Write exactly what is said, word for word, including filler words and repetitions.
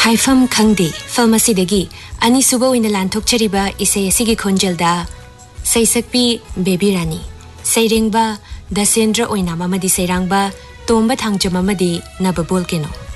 हाइफम खंगदी film असिदगी अनिसुबा ओइना लानथोकचरिबा इसे असिगी खोंजलदा सैसकपी बेबी रानी सैरेंगबा दसेंद्र ओइना ममदी सैरांगबा तोंबा थांगजम ममदी नबबोल केनो।